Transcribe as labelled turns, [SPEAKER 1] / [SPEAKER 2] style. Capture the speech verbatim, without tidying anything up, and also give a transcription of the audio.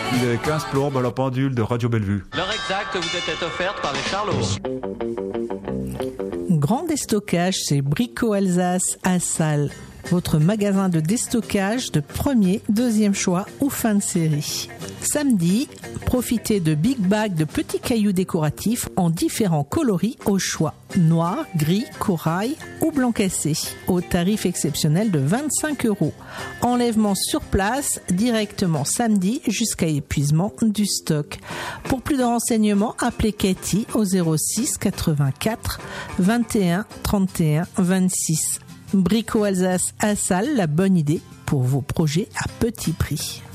[SPEAKER 1] Il est quinze plombes à la pendule de Radio Bellevue.
[SPEAKER 2] L'heure exacte vous était offerte par les Charlots.
[SPEAKER 3] Grand déstockage, c'est Brico Alsace à Salles. Votre magasin de déstockage de premier, deuxième choix ou fin de série. Samedi, profitez de Big Bag de petits cailloux décoratifs en différents coloris au choix. Noir, gris, corail ou blanc cassé. Au tarif exceptionnel de vingt-cinq euros. Enlèvement sur place directement samedi jusqu'à épuisement du stock. Pour plus de renseignements, appelez Cathy au zéro six quatre-vingt-quatre vingt et un trente et un vingt-six. Brico Alsace à Salles, la bonne idée pour vos projets à petit prix.